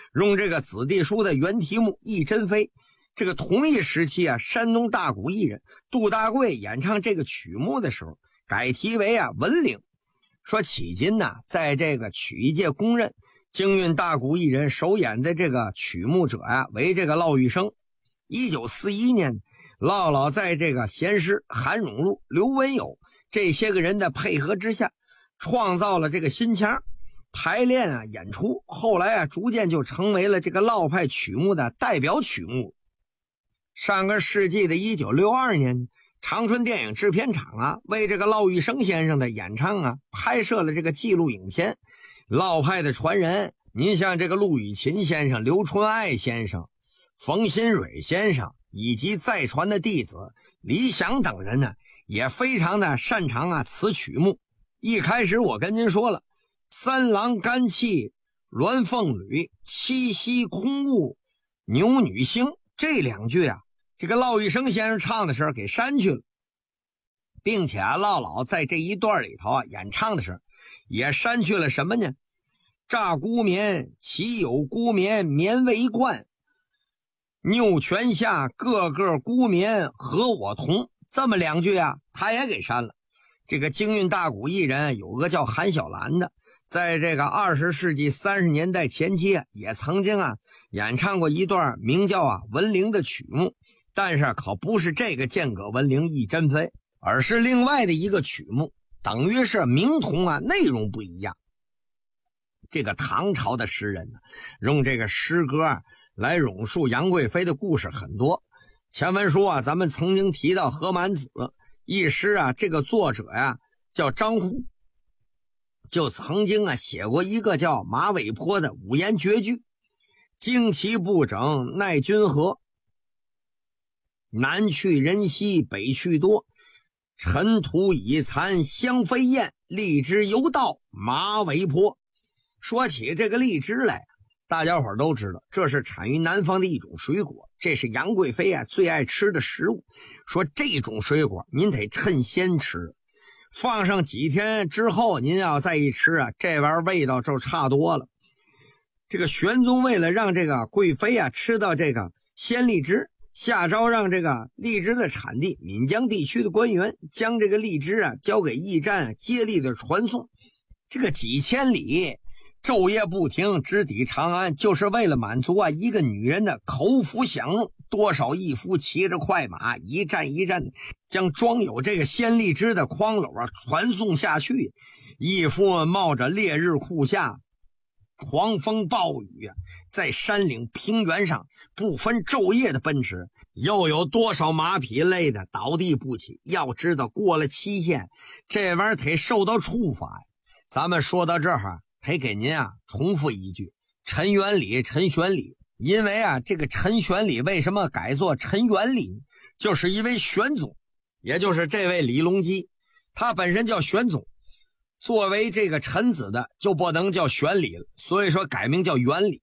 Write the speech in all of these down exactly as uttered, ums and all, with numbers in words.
用这个子弟书的原题目一针飞。这个同一时期啊，山东大鼓艺人杜大贵演唱这个曲目的时候，改题为啊文岭。说迄今呢，在这个曲艺界公认京韵大鼓艺人首演的这个曲目者呀、啊，为这个骆玉笙。一九四一年，姥姥在这个贤师韩永禄、刘文友这些个人的配合之下，创造了这个新腔，排练啊演出，后来啊逐渐就成为了这个烙派曲目的代表曲目。上个世纪的一九六二年，长春电影制片厂啊为这个骆玉笙先生的演唱啊拍摄了这个纪录影片。烙派的传人，您像这个陆羽琴先生、刘春爱先生、冯新蕊先生以及再传的弟子李想等人呢，也非常的擅长啊此曲目。一开始我跟您说了，三郎干气鸾凤履，七夕空悟牛女星，这两句啊这个骆玉笙先生唱的时候给删去了，并且啊姥姥在这一段里头啊演唱的时候也删去了什么呢？乍孤眠，岂有孤眠眠为冠，拗泉下个个孤眠和我同，这么两句啊他也给删了。这个京韵大鼓艺人有个叫韩小兰的，在这个二十世纪三十年代前期啊也曾经啊演唱过一段名叫啊文陵的曲目，但是可不是这个剑阁文陵一针飞，而是另外的一个曲目，等于是名同啊内容不一样。这个唐朝的诗人呢，用这个诗歌啊来咏述杨贵妃的故事很多。前文书啊咱们曾经提到何满子一诗啊，这个作者呀、啊、叫张祜，就曾经啊写过一个叫马尾坡的五言绝句：旌旗不整奈君何，南去人稀北去多，尘土已残香飞燕，荔枝犹到马尾坡。说起这个荔枝来，大家伙都知道这是产于南方的一种水果，这是杨贵妃啊最爱吃的食物。说这种水果您得趁鲜吃，放上几天之后您要再一吃啊，这玩意儿味道就差多了。这个玄宗为了让这个贵妃啊吃到这个鲜荔枝，下诏让这个荔枝的产地岷江地区的官员将这个荔枝啊交给驿站、啊、接力的传送。这个几千里昼夜不停直抵长安，就是为了满足啊一个女人的口腹享用。多少义夫骑着快马一站一站将装有这个鲜荔枝的筐篓啊传送下去，义夫们冒着烈日酷夏、狂风暴雨啊，在山岭平原上不分昼夜的奔驰，又有多少马匹累的倒地不起。要知道过了期限，这玩意儿得受到处罚呀。咱们说到这儿得给您啊重复一句：陈元礼、陈玄礼。因为啊这个陈玄礼为什么改作陈元礼，就是因为玄宗，也就是这位李隆基，他本身叫玄宗，作为这个臣子的就不能叫玄礼了，所以说改名叫元礼。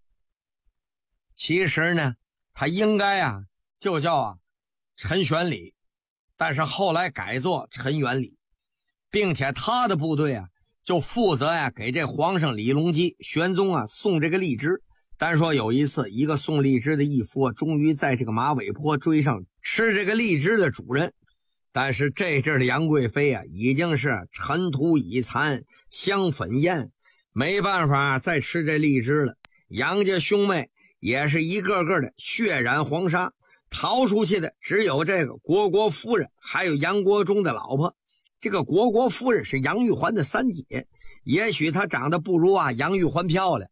其实呢他应该啊就叫啊陈玄礼，但是后来改作陈元礼，并且他的部队啊就负责呀、啊、给这皇上李隆基玄宗啊送这个荔枝。单说有一次，一个送荔枝的义夫、啊、终于在这个马尾坡追上吃这个荔枝的主人，但是这阵的杨贵妃啊已经是尘土已残香粉艳，没办法再吃这荔枝了。杨家兄妹也是一个个的血染黄沙，逃出去的只有这个国国夫人，还有杨国忠的老婆。这个国国夫人是杨玉环的三姐，也许她长得不如啊杨玉环漂亮，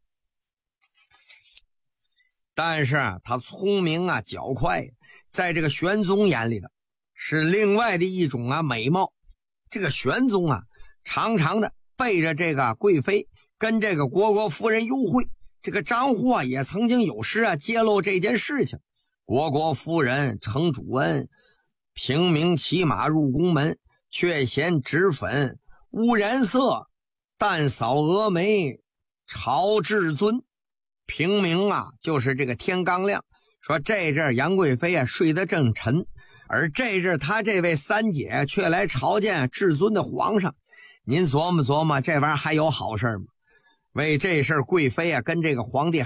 但是啊她聪明啊狡快，在这个玄宗眼里的是另外的一种啊美貌。这个玄宗啊常常的背着这个贵妃跟这个国国夫人幽会。这个张祜啊也曾经有诗啊揭露这件事情：国国夫人承主恩，平明骑马入宫门，却嫌脂粉污染色，淡扫蛾眉朝至尊。平明啊就是这个天刚亮，说这阵杨贵妃啊睡得正沉，而这阵他这位三姐却来朝见至尊的皇上。您琢磨琢磨，这玩意儿还有好事吗？为这事贵妃啊跟这个皇帝